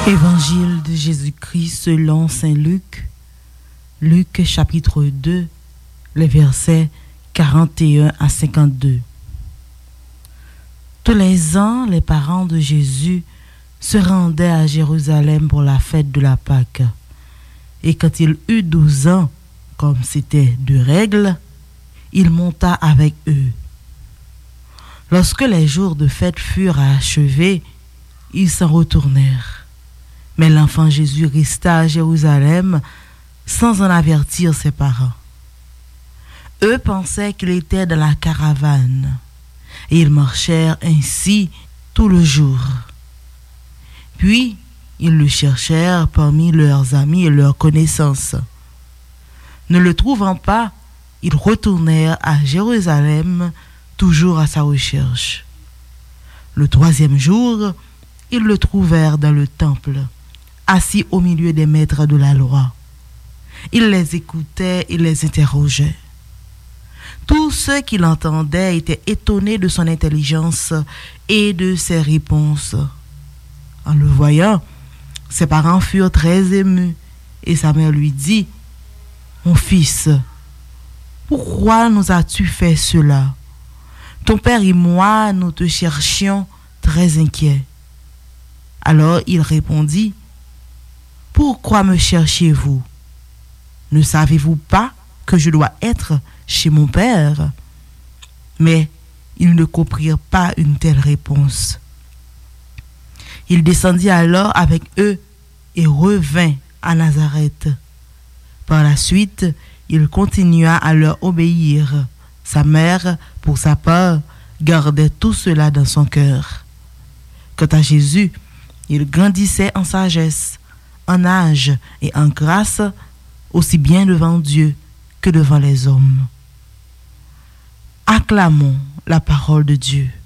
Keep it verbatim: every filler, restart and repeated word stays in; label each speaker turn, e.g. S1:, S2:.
S1: Évangile de Jésus-Christ selon saint Luc, Luc chapitre deux, les versets quarante et un à cinquante-deux. Tous les ans, les parents de Jésus se rendaient à Jérusalem pour la fête de la Pâque. Et quand il eut douze ans, comme c'était de règle, il monta avec eux. Lorsque les jours de fête furent achevés, ils s'en retournèrent. Mais l'enfant Jésus resta à Jérusalem sans en avertir ses parents. Eux pensaient qu'il était dans la caravane, et ils marchèrent ainsi tout le jour. Puis, ils le cherchèrent parmi leurs amis et leurs connaissances. Ne le trouvant pas, ils retournèrent à Jérusalem, toujours à sa recherche. Le troisième jour, ils le trouvèrent dans le temple, assis au milieu des maîtres de la loi. Il les écoutait et les interrogeait. Tous ceux qui l'entendaient étaient étonnés de son intelligence et de ses réponses. En le voyant, ses parents furent très émus et sa mère lui dit : « Mon fils, pourquoi nous as-tu fait cela ? Ton père et moi, nous te cherchions très inquiets. » Alors il répondit : « Pourquoi me cherchez-vous ? Ne savez-vous pas que je dois être chez mon père ? » Mais ils ne comprirent pas une telle réponse. Il descendit alors avec eux et revint à Nazareth. Par la suite, il continua à leur obéir. Sa mère, pour sa part, gardait tout cela dans son cœur. Quant à Jésus, il grandissait en sagesse, en âge et en grâce, aussi bien devant Dieu que devant les hommes. Acclamons la parole de Dieu.